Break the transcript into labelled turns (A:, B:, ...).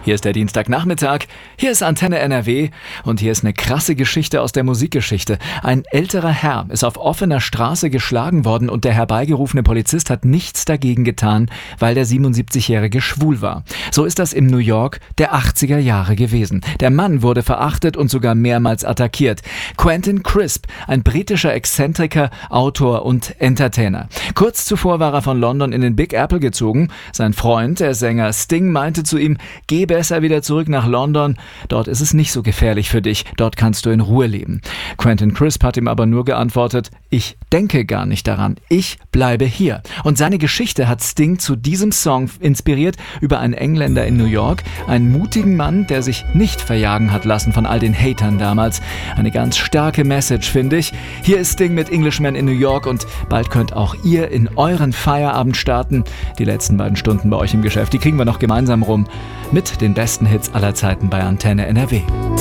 A: Hier ist der Dienstagnachmittag, hier ist Antenne NRW und hier ist eine krasse Geschichte aus der Musikgeschichte. Ein älterer Herr ist auf offener Straße geschlagen worden und der herbeigerufene Polizist hat nichts dagegen getan, weil der 77-Jährige schwul war. So ist das im New York der 80er Jahre gewesen. Der Mann wurde verachtet und sogar mehrmals attackiert. Quentin Crisp, ein britischer Exzentriker, Autor und Entertainer. Kurz zuvor war er von London in den Big Apple gezogen. Sein Freund, der Sänger Sting, meinte zu ihm: Geh besser wieder zurück nach London, dort ist es nicht so gefährlich für dich, dort kannst du in Ruhe leben. Quentin Crisp hat ihm aber nur geantwortet: Ich denke gar nicht daran, ich bleibe hier. Und seine Geschichte hat Sting zu diesem Song inspiriert über einen Engländer in New York, einen mutigen Mann, der sich nicht verjagen hat lassen von all den Hatern damals. Eine ganz starke Message, finde ich. Hier ist Sting mit Englishman in New York und bald könnt auch ihr in euren Feierabend starten. Die letzten beiden Stunden bei euch im Geschäft, die kriegen wir noch gemeinsam rum mit den besten Hits aller Zeiten bei Antenne NRW.